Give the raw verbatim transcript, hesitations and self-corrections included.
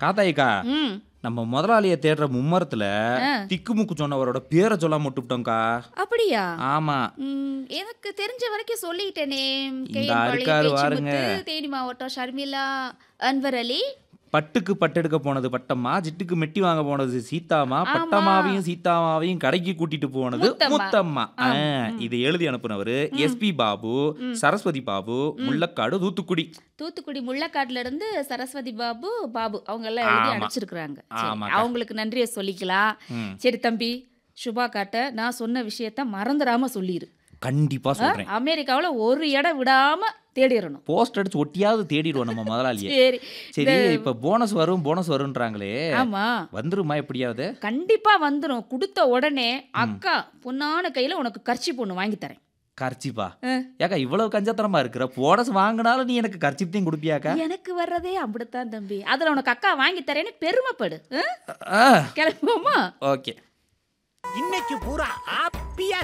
காத்தாயிக்கா ம் நம்ம முதலாளியை தேடுற மும்மரத்துல ஆ. திக்குமுக்கு சொன்னவரோட பேரை சொல்லாம விட்டுவிட்டோம்க்கா. அப்படியா ஆமா, ம், எனக்கு தெரிஞ்ச வரைக்கும் சொல்லிட்டேனே. இந்த கேஎன் பாளையம் அருக்காரு வாருங்க. பேச்சுமுத்து, தேனி மாவட்டம் ஷர்மிளா, அன்வர் அலி. பட்டுக்கு பட்டெடுக்க போனது பட்டம்மா, ஜிட்டுக்கு மெட்டி வாங்க போனது சீதாமா, ஆமா. பட்டமாவையும் சீதாமாவையும் கடைக்கு கூட்டிட்டு போனது முத்தம்மா. முத்தம்மா. ஆ, ஆமா. ம். இதை எழுதி அனுப்புனவரு ம். எஸ்பி பாபு, ம். சரஸ்வதி பாபு, ம். முள்ளக்காடு, தூத்துக்குடி. தூத்துக்குடி முள்ளக்காட்டுல இருந்து சரஸ்வதி பாபு பாபு அவங்க எல்லாம் எழுதி ஆமா. அனுப்பிச்சிருக்கிறாங்க. சரி, ஆமாக்கா. அவங்களுக்கு நன்றியை சொல்லிக்கலாம். ம். சரி தம்பி, சுபா காட்ட நான் சொன்ன விஷயத்த மறந்துடாம சொல்லிடு. கண்டிப்பா ஆ, சொல்றேன். அமெரிக்காவுல ஒரு இடம் விடாம தேடிடணும். போஸ்ட் அடிச்சு ஒட்டியாவது தேடிடுவோம் நம்ம முதலாளியை. சரி. சரி, இப்ப போனஸ் வரும் போனஸ் வரும்ன்றாங்களே, ஆமா, வந்துருமா எப்படியாவது? கண்டிப்பா வந்துடும். கொடுத்த உடனே அக்கா பொண்ணான கையில உனக்கு கர்ச்சி பொண்ணு வாங்கி தரேன். கர்ச்சிப்பா? ஆ. ஏக்கா இவ்வளவு கஞ்சத்தனமா இருக்கிற, போனஸ் வாங்கினாலும் நீ எனக்கு கர்ச்சிப்தையும் கொடுப்பியாக்கா? எனக்கு வர்றதே அப்படித்தான் தம்பி. அதுல உனக்கு அக்கா வாங்கி தரேன்னு பெருமைப்படு. ஆ? ஆ, கிளம்புவோமா? ஓகே. இன்னைக்கு பூரா ஹாப்பியா